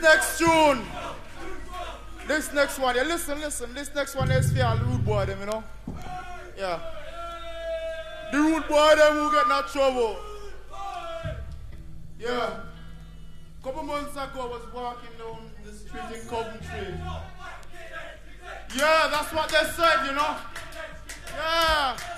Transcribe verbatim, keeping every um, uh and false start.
next tune, this next one, yeah, listen, listen, this next one is for all the rude boy them, you know? Yeah. The rude boy them who get in trouble. Yeah. A couple months ago, I was walking down the street in Coventry. Yeah, that's what they said, you know? Yeah.